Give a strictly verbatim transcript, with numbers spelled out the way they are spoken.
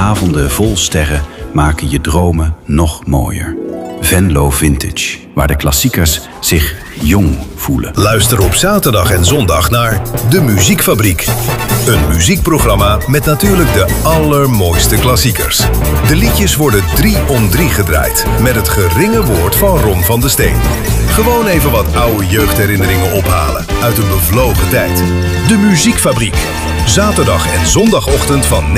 avonden vol sterren maken je dromen nog mooier. Venlo Vintage, waar de klassiekers zich jong voelen. Luister op zaterdag en zondag naar De Muziekfabriek. Een muziekprogramma met natuurlijk de allermooiste klassiekers. De liedjes worden drie om drie gedraaid, met het geringe woord van Ron van de Steen. Gewoon even wat oude jeugdherinneringen ophalen uit een bevlogen tijd. De Muziekfabriek. Zaterdag en zondagochtend van